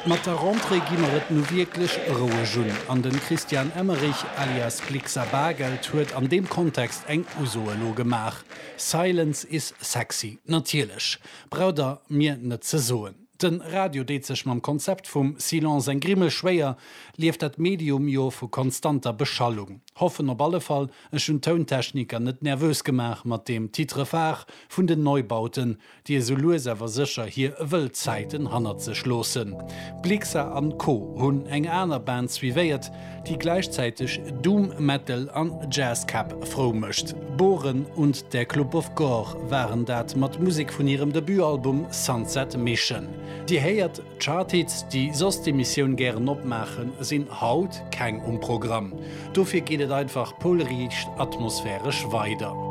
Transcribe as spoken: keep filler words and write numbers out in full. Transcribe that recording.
Mat der Rentrée gimmeret nu wirklich rohe Jun. An den Christian Emmerich alias Blixa Bargeld huet an dem Kontext eng Usoelo gemach. Silence is sexy, natierlech. Brauder mir net ze soen. Den Radio deet sech mam Konzept vum Silence en Grimmel schwéier, lief dat Medium jo vu konstanter Beschallung. Hoffen op alle Fall ech hun Tountechniker net nervös gemach mat dem Titrefach vun den Neubauten, die so loesewer sicher hier Wëllzeiten hanner ze schlossen. Blixa an Co. hunn eng aner Bands wie wéiert, die gleichzeitig Doom Metal an Jazzcap froh mischt. Bohren und der Club of Gore waren dat mat Musik vun ihrem Debütalbum Sunset Mission. Die heiert Charthits, die sos die Mission gern opmachen, sind haut kein Umprogramm. Dafür geht es einfach polarisch atmosphärisch weiter.